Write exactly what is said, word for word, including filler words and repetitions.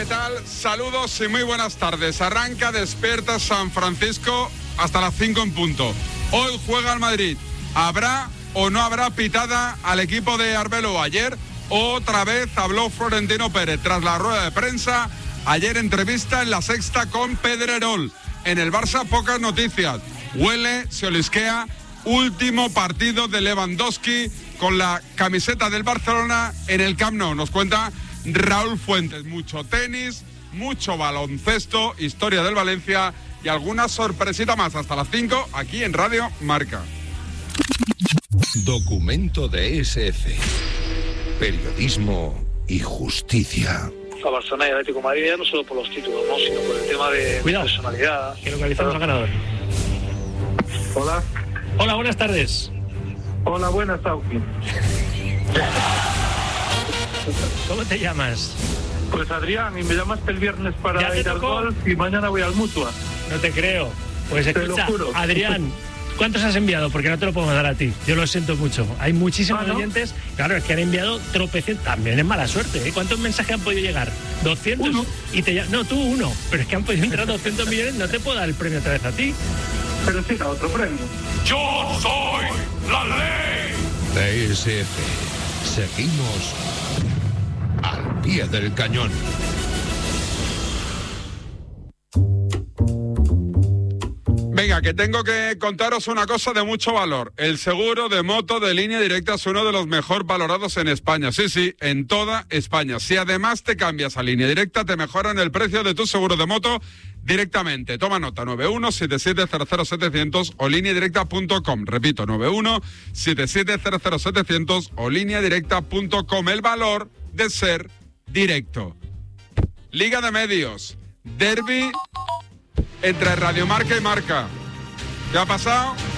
¿qué tal? Saludos y muy buenas tardes. Arranca Despierta San Francisco hasta las cinco en punto. Hoy juega el Madrid. ¿Habrá o no habrá pitada al equipo de Arbeloa? Ayer otra vez habló Florentino Pérez tras la rueda de prensa. Ayer entrevista en La Sexta con Pedrerol. En el Barça pocas noticias. Huele, se olisquea. Último partido de Lewandowski con la camiseta del Barcelona en el Camp Nou. Nos cuenta Raúl Fuentes. Mucho tenis, mucho baloncesto, historia del Valencia y alguna sorpresita más. Hasta las cinco aquí en Radio Marca. Documento de S F. Periodismo y justicia. A Barcelona y Atlético de Madrid, no solo por los títulos, ¿no?, sino por el tema de Cuidado, personalidad. Que localizamos al ganador. Hola. Hola, buenas tardes. Hola, buenas, Sauki. ¿Cómo te llamas? Pues Adrián, y me llamaste el viernes para ir al golf y mañana voy al Mutua. No te creo. Pues escucha, te lo juro. Adrián, ¿cuántos has enviado? Porque no te lo puedo mandar a ti. Yo lo siento mucho. Hay muchísimos ¿Ah, no? oyentes. Claro, es que han enviado tropecientos. También es mala suerte, ¿eh? ¿Cuántos mensajes han podido llegar? ¿doscientos? Uno. Y te ll- No, tú uno. Pero es que han podido entrar doscientos millones. No te puedo dar el premio otra vez a ti. Pero sí, da otro premio. Yo soy la ley. De S F. Seguimos al pie del cañón. Venga, que tengo que contaros una cosa de mucho valor. El seguro de moto de Línea Directa es uno de los mejor valorados en España. Sí, sí, en toda España. Si además te cambias a Línea Directa, te mejoran el precio de tu seguro de moto directamente. Toma nota, nueve uno siete siete cero cero siete cero cero o línea directa punto com. Repito, nueve uno siete siete cero cero siete cero cero o línea directa punto com. El valor de ser directo. Liga de Medios. Derbi entre Radio Marca y Marca. ¿Qué ha pasado?